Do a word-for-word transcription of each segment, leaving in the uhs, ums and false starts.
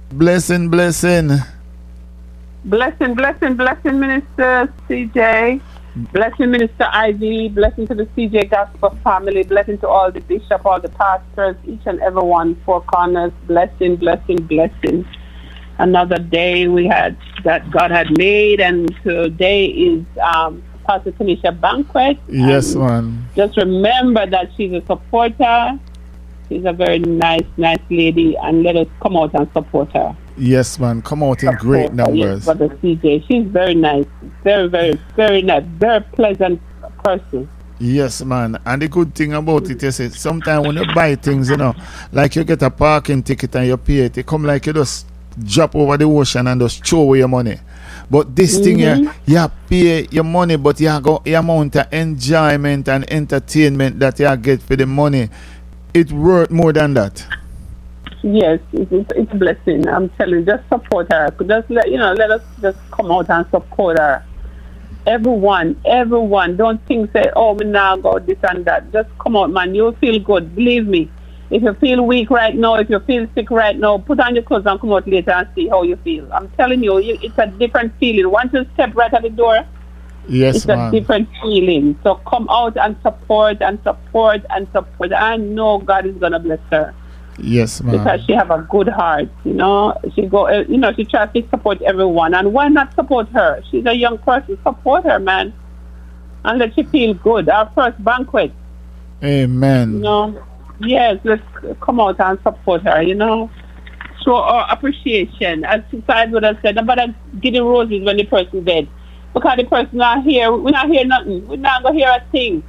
Blessing, blessing. Blessing, blessing, blessing, Minister C J. Blessing, Minister Ivy. Blessing to the C J Gospel family. Blessing to all the bishop, all the pastors, each and every one, four corners. Blessing, blessing, blessing. Another day we had that God had made, and today is um, Pastor Tanisha banquet. Yes, and man. Just remember that she's a supporter. She's a very nice, nice lady, and let us come out and support her. Yes, man. Come out in great numbers. Yes, but the C J, she's very nice, very, very, very nice, very pleasant person. Yes, man. And the good thing about it is, sometimes when you buy things, you know, like you get a parking ticket and you pay it, it come like you just drop over the ocean and just throw away your money. But this mm-hmm. thing here, you pay your money, but you got the amount of enjoyment and entertainment that you get for the money. It worth more than that. Yes, it's, it's, it's a blessing. I'm telling you, just support her. Just let you know, let us just come out and support her. Everyone, everyone, don't think say, oh, me now go this and that. Just come out, man. You'll feel good. Believe me. If you feel weak right now, if you feel sick right now, put on your clothes and come out later and see how you feel. I'm telling you, you it's a different feeling. Once you step right at the door, yes, it's man. a different feeling. So come out and support and support and support. I know God is gonna bless her. Yes, ma'am. Because she have a good heart, you know. She go, uh, you know, she tries to support everyone, and why not support her? She's a young person. Support her, man, and let she feel good. Our first banquet. Amen. You know, yes, let's come out and support her. You know, show our appreciation. As Sister would have said, nobody give the roses when the person dead, because the person not here. We're not hear nothing. We're not gonna hear a thing.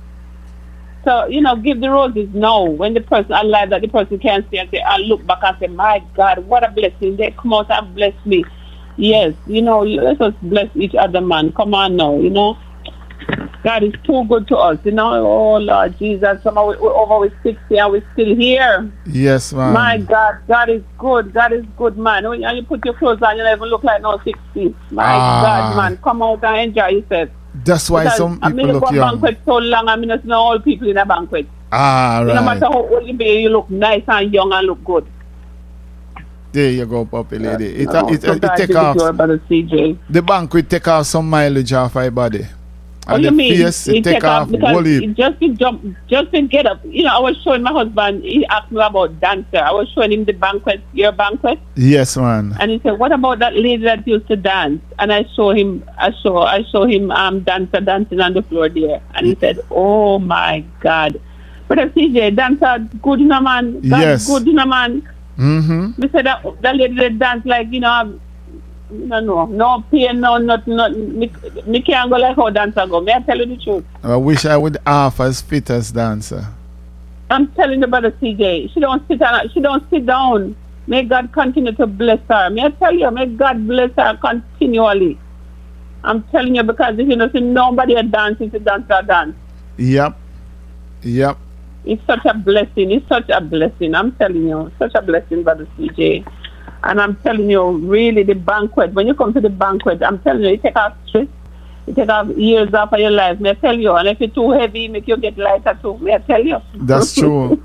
So, you know, give the roses now. When the person alive, that the person can see and say, I look back and say, my God, what a blessing. They come out and bless me. Yes, you know, let us bless each other, man. Come on now, you know. God is too good to us, you know. Oh, Lord Jesus, somehow we're over with sixty and we're still here. Yes, man. My God, God is good. God is good, man. When you put your clothes on, you don't even look like no sixty. My ah. God, man. Come out and enjoy yourself. That's why because some people I mean, look young. banquet so long, I mean, it's not all people in a banquet. Ah, right. No matter how old you be, you look nice and young and look good. There you go, puppy lady. It, no, it, so it, it take off. C J. The banquet take off some mileage off our body. What and do you the mean? face, it, it take, take off because it just to jump, just to get up. You know, I was showing my husband. He asked me about dancer. I was showing him the banquet, your banquet. Yes, man. And he said, "What about that lady that used to dance?" And I show him, I show, I show him, um, dancer dancing on the floor there. And he said, "Oh my God, but C J, dancer good, you know, man. God yes, good, you know, man." Mm-hmm. We said that that lady that dance like you know. No, no, no pain, no, nothing, nothing. Me, me can't go like how dancer go. May I tell you the truth? I wish I would half as fit as dancer. I'm telling you about the C J. She don't sit down. She don't sit down. May God continue to bless her. May I tell you? May God bless her continually. I'm telling you because if you don't see nobody a dance, it's a dancer dance. Yep. Yep. It's such a blessing. It's such a blessing. I'm telling you, such a blessing by the C J. And I'm telling you, really, the banquet, when you come to the banquet, I'm telling you, you take off stress, you take off years off of your life, may I tell you. And if it's too heavy, make you get lighter too, may I tell you. That's true.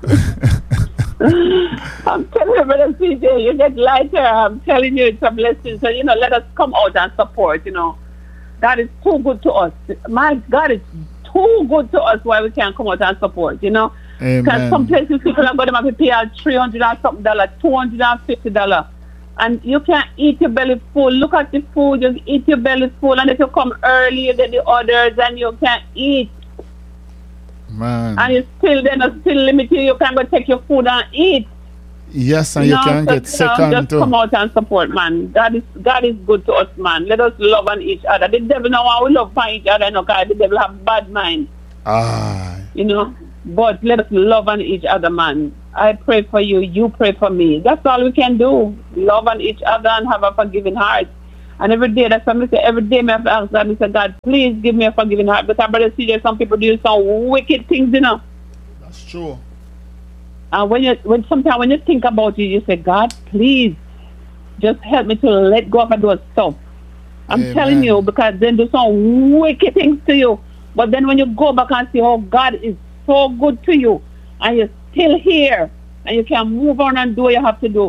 I'm telling you, Brother C J, you get lighter. I'm telling you, it's a blessing. So, you know, let us come out and support, you know. God is too good to us. My God is too good to us why we can't come out and support, you know. Because some places people are going to pay three hundred and something dollars, two hundred fifty dollars. And you can't eat your belly full. Look at the food, you eat your belly full. And if you come early, you get the orders and you can't eat. Man. And you still, then you still limit you. You can't go take your food and eat. Yes, and you, you know, can so, get second you know, just too. come out and support, man. God is God is good to us, man. Let us love on each other. The devil now want we love on each other, you know, because the devil have bad mind. Ah. You know, but let us love on each other, man. I pray for you, you pray for me. That's all we can do. Love on each other and have a forgiving heart. And every day, that's what I say, every day I have to ask God, I say, God, please give me a forgiving heart. Because I brother see there's some people do some wicked things, you know. That's true. And when you, when sometimes when you think about it, you say, God, please, just help me to let go of those stuff. I'm Amen. Telling you, because then do some wicked things to you. But then when you go back and see, oh, God is so good to you, and you're still here, and you can move on and do what you have to do,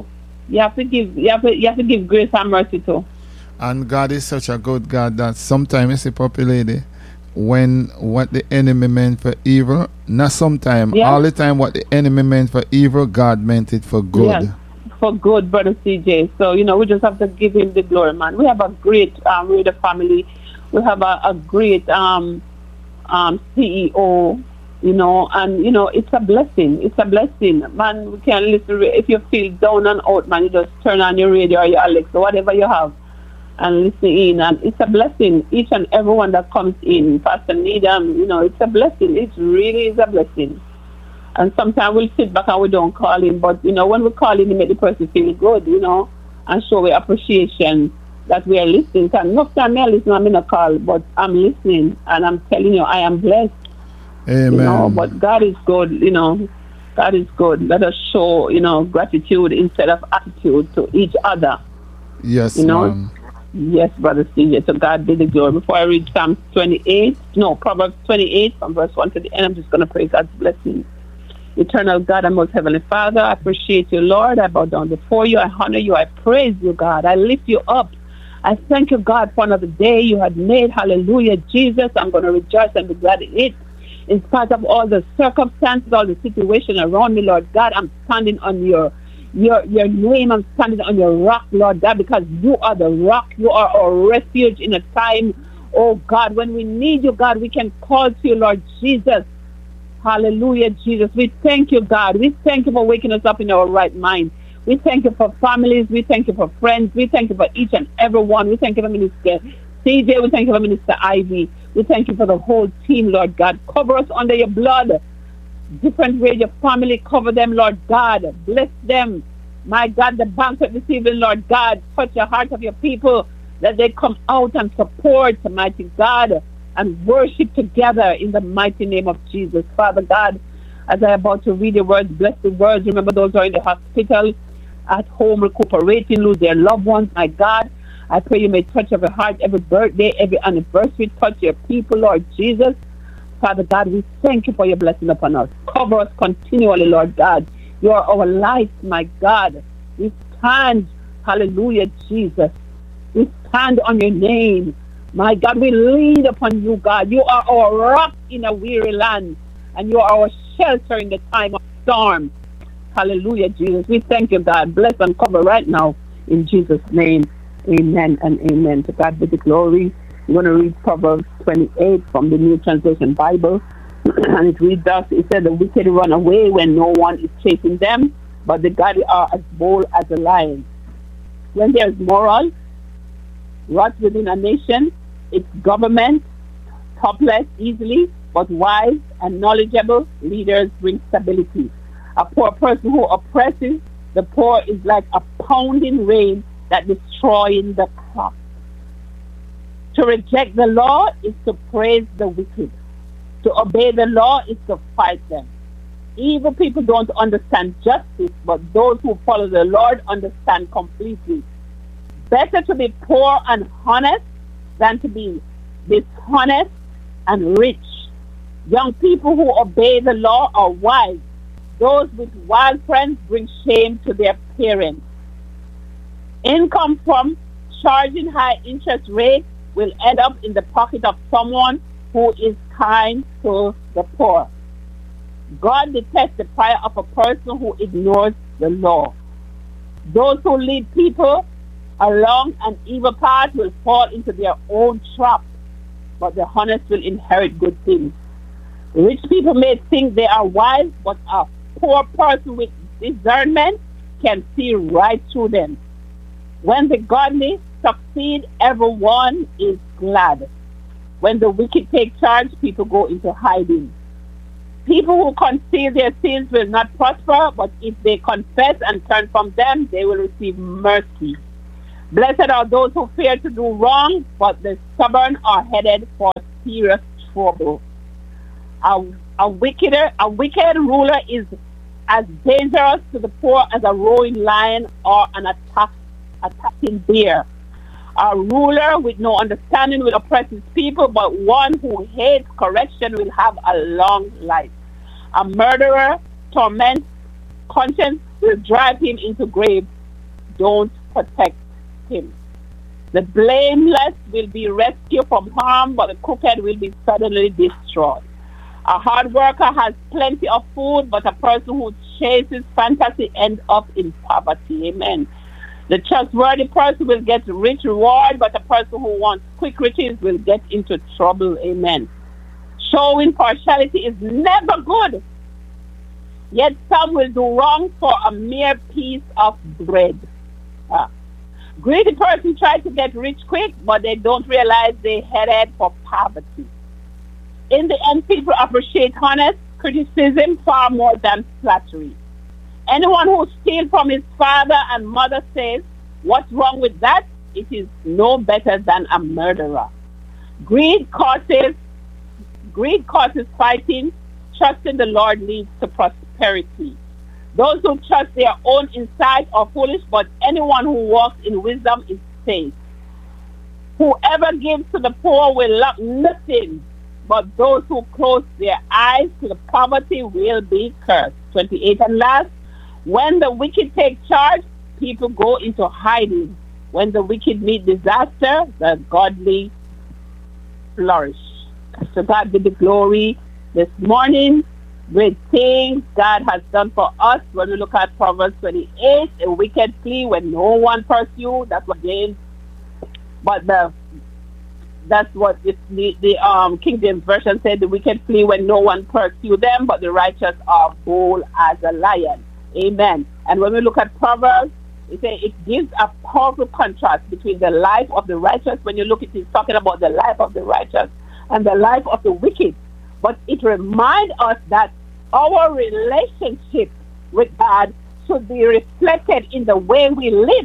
You have to give. You have to. You have to give grace and mercy too. And God is such a good God that sometimes you see, Puppy Lady, when what the enemy meant for evil, not sometimes, Yeah. all the time what the enemy meant for evil, God meant it for good. Yes, for good, brother C J. So you know, we just have to give him the glory, man. We have a great um, radio family. We have a, a great um, um, C E O. You know, and you know, it's a blessing. It's a blessing, man. We can listen. If you feel down and out, man, you just turn on your radio or your Alexa, whatever you have, and listen in. And it's a blessing. Each and everyone that comes in, Pastor Needham, you know, it's a blessing. It really is a blessing. And sometimes we'll sit back and we don't call in, but you know, when we call in, we make the person feel good, you know, and show our appreciation that we are listening. And enough time I listen, I'm in a call, but I'm listening, and I'm telling you, I am blessed. Amen. You know, but God is good, you know. God is good. Let us show, you know, gratitude instead of attitude to each other. Yes, you know. ma'am. Yes, brother Steve. So God be the glory. Before I read Psalm twenty-eight, no, Proverbs twenty-eight from verse one to the end, I'm just going to pray God's blessing. Eternal God and most heavenly Father, I appreciate you, Lord. I bow down before you. I honor you. I praise you, God. I lift you up. I thank you, God, for another day you had made. Hallelujah, Jesus. I'm going to rejoice and be glad in it. In spite of all the circumstances, all the situation around me, Lord God, I'm standing on your your your name. I'm standing on your rock, Lord God, because you are the rock. You are our refuge in a time, oh God, when we need you, God, we can call to you, Lord Jesus. Hallelujah, Jesus. We thank you, God. We thank you for waking us up in our right mind. We thank you for families. We thank you for friends. We thank you for each and every one. We thank you for Minister C J. We thank you for Minister Ivy. We thank you for the whole team, Lord God. Cover us under your blood. Different radio family, cover them, Lord God. Bless them. My God, the banquet this evening, Lord God. Touch the heart of your people that they come out and support, mighty God, and worship together in the mighty name of Jesus. Father God, as I am about to read the words, bless the words. Remember those who are in the hospital, at home, recuperating, lose their loved ones, my God. I pray you may touch every heart, every birthday, every anniversary. Touch your people, Lord Jesus. Father God, we thank you for your blessing upon us. Cover us continually, Lord God. You are our life, my God. We stand, hallelujah, Jesus. We stand on your name. My God, we lean upon you, God. You are our rock in a weary land, and you are our shelter in the time of storm. Hallelujah, Jesus. We thank you, God. Bless and cover right now in Jesus' name. Amen and amen. To God be the glory. I'm going to read Proverbs twenty-eight from the New Translation Bible. And it reads thus. It said, the wicked run away when no one is chasing them, but the godly are as bold as a lion. When there is moral rot within a nation, its government topples easily, but wise and knowledgeable leaders bring stability. A poor person who oppresses the poor is like a pounding rain that destroying the crop. To reject the law is to praise the wicked. To obey the law is to fight them. Evil people don't understand justice, but those who follow the Lord understand completely. Better to be poor and honest than to be dishonest and rich. Young people who obey the law are wise. Those with wild friends bring shame to their parents. Income from charging high interest rates will end up in the pocket of someone who is kind to the poor. God detests the pride of a person who ignores the law. Those who lead people along an evil path will fall into their own trap, but the honest will inherit good things. Rich people may think they are wise, but a poor person with discernment can see right through them. When the godly succeed, everyone is glad. When the wicked take charge, people go into hiding. People who conceal their sins will not prosper, but if they confess and turn from them, they will receive mercy. Blessed are those who fear to do wrong, but the stubborn are headed for serious trouble. A, a, wicked, a wicked ruler is as dangerous to the poor as a roaring lion or an attack, attacking bear. A ruler with no understanding will oppress his people, but one who hates correction will have a long life. A murderer torments conscience will drive him into grave. don't protect him. The blameless will be rescued from harm, but the crooked will be suddenly destroyed. A hard worker has plenty of food, but a person who chases fantasy ends up in poverty. Amen. The trustworthy person will get rich reward, but a person who wants quick riches will get into trouble. Amen. Showing partiality is never good. Yet some will do wrong for a mere piece of bread. Ah. Greedy person try to get rich quick, but they don't realize they headed for poverty. In the end, people appreciate honest criticism far more than flattery. Anyone who steals from his father and mother says, what's wrong with that? It is no better than a murderer. Greed causes, greed causes fighting. Trust in the Lord leads to prosperity. Those who trust their own insight are foolish, but anyone who walks in wisdom is safe. Whoever gives to the poor will lack nothing, but those who close their eyes to the poverty will be cursed. twenty-eight and last, when the wicked take charge, people go into hiding. When the wicked meet disaster, the godly flourish. So God be the glory this morning. Great things God has done for us. When we look at Proverbs twenty-eight, a wicked flee when no one pursues. That's what James, but the that's what it, the the um King James version said. The wicked flee when no one pursues them, but the righteous are bold as a lion. Amen. And when we look at Proverbs, it say it gives a powerful contrast between the life of the righteous. When you look at it, it's talking about the life of the righteous and the life of the wicked. But it reminds us that our relationship with God should be reflected in the way we live,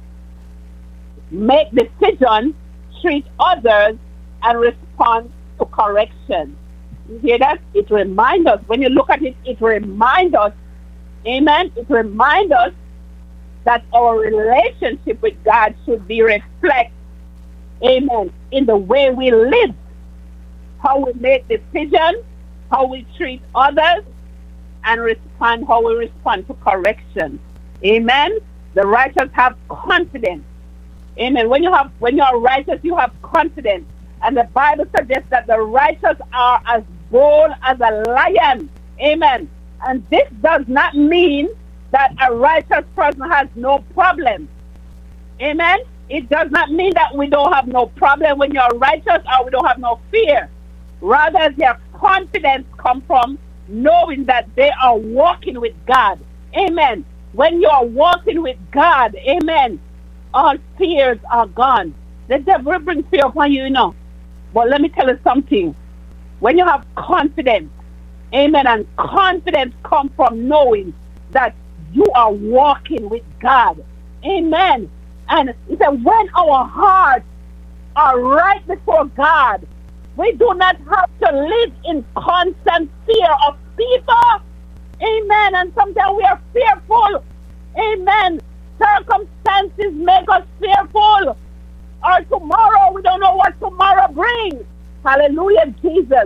make decisions, treat others, and respond to correction. You hear that? It reminds us, when you look at it, it reminds us, amen, it reminds us that our relationship with God should be reflected, amen, in the way we live, how we make decisions, how we treat others, and respond, how we respond to correction. Amen. The righteous have confidence. Amen. When you have, when you are righteous, you have confidence. And the Bible suggests that the righteous are as bold as a lion. Amen. And this does not mean that a righteous person has no problem. Amen. It does not mean that we don't have no problem when you're righteous, or we don't have no fear. Rather, their confidence comes from knowing that they are walking with God. Amen. When you are walking with God, amen, all fears are gone. The devil will bring fear upon you, you know. But let me tell you something. When you have confidence, amen, and confidence comes from knowing that you are walking with God. Amen. And he said, when our hearts are right before God, we do not have to live in constant fear of people. Amen. And sometimes we are fearful. Amen. Circumstances make us fearful. Or tomorrow, we don't know what tomorrow brings. Hallelujah, Jesus.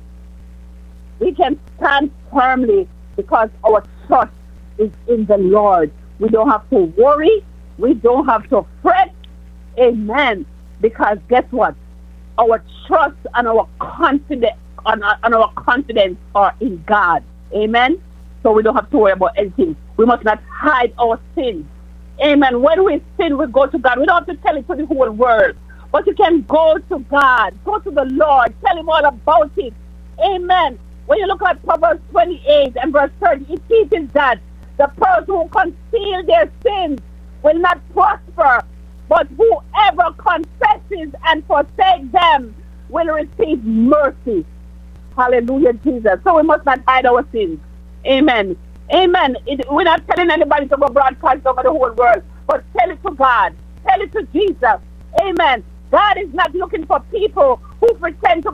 We can stand firmly because our trust is in the Lord. We don't have to worry. We don't have to fret. Amen. Because guess what? Our trust and our confidence and our, and our confidence are in God. Amen. So we don't have to worry about anything. We must not hide our sins. Amen. When we sin, we go to God. We don't have to tell it to the whole world. But you can go to God. Go to the Lord. Tell him all about it. Amen. When you look at Proverbs twenty-eight and verse thirty, it teaches that the person who conceals their sins will not prosper, but whoever confesses and forsakes them will receive mercy. Hallelujah, Jesus. So we must not hide our sins. Amen. Amen. It, we're not telling anybody to go broadcast over the whole world, but tell it to God. Tell it to Jesus. Amen. God is not looking for people who pretend to